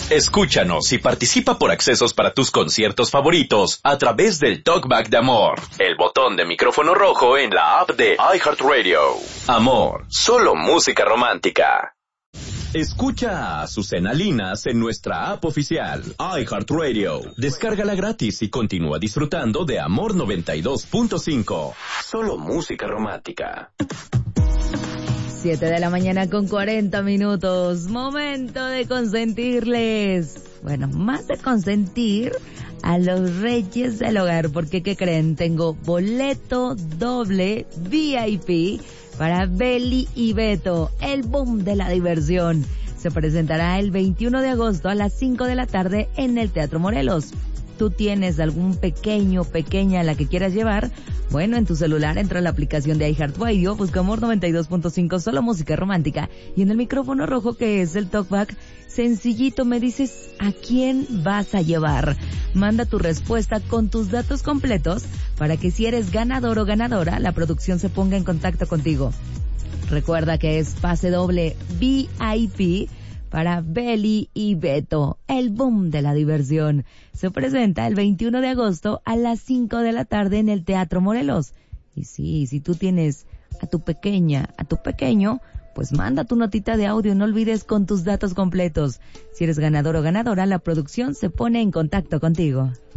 Escúchanos y participa por accesos para tus conciertos favoritos a través del Talkback de Amor, el botón de micrófono rojo en la app de iHeartRadio. Amor, solo música romántica. Escucha a Azucena Linas en nuestra app oficial, iHeartRadio. Descárgala gratis y continúa disfrutando de Amor 92.5. Solo música romántica. 7 de la mañana con 40 minutos. Momento de consentirles. Bueno, más de consentir a los reyes del hogar. Porque, ¿qué creen? Tengo boleto doble VIP para Beli y Beto, el boom de la diversión. Se presentará el 21 de agosto a las 5 de la tarde en el Teatro Morelos. ¿Tú tienes algún pequeño, pequeña a la que quieras llevar? Bueno, en tu celular entra a la aplicación de iHeartRadio, busca Amor 92.5, solo música romántica, y en el micrófono rojo que es el Talkback, sencillito me dices a quién vas a llevar. Manda tu respuesta con tus datos completos para que si eres ganador o ganadora, la producción se ponga en contacto contigo. Recuerda que es pase doble VIP para Beli y Beto, el boom de la diversión. Se presenta el 21 de agosto a las 5 de la tarde en el Teatro Morelos. Y sí, si tú tienes a tu pequeña, a tu pequeño, pues manda tu notita de audio, no olvides con tus datos completos. Si eres ganador o ganadora, la producción se pone en contacto contigo.